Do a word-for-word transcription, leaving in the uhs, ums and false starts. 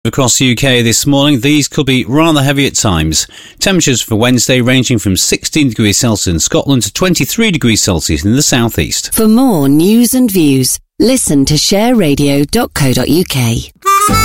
Across the U K this morning, these could be rather heavy at times. Temperatures for Wednesday ranging from sixteen degrees Celsius in Scotland to twenty-three degrees Celsius in the southeast. For more news and views, listen to share radio dot co dot uk.